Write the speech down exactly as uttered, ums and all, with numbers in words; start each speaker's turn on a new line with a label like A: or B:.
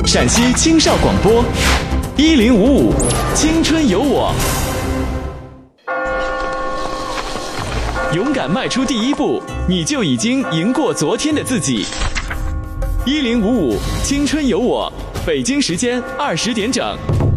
A: 陕西青少广播，一零五五，青春有我。勇敢迈出第一步，你就已经赢过昨天的自己。一零五五，青春有我，北京时间二十点整。